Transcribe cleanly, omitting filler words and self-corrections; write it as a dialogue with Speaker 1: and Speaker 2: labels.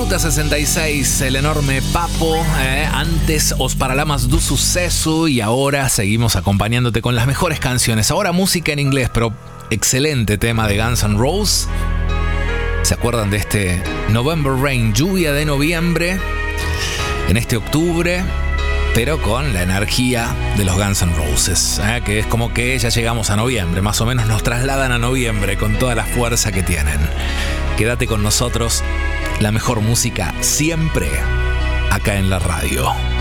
Speaker 1: Ruta 66, el enorme Papo. Antes Os Paralamas do Suceso y ahora seguimos acompañándote con las mejores canciones. Ahora música en inglés, pero excelente tema de Guns N' Roses. ¿Se acuerdan de este November Rain, lluvia de noviembre? En este octubre, pero con la energía de los Guns N' Roses, que es como que ya llegamos a noviembre, más o menos nos trasladan a noviembre con toda la fuerza que tienen. Quédate con nosotros, la mejor música siempre acá en la radio.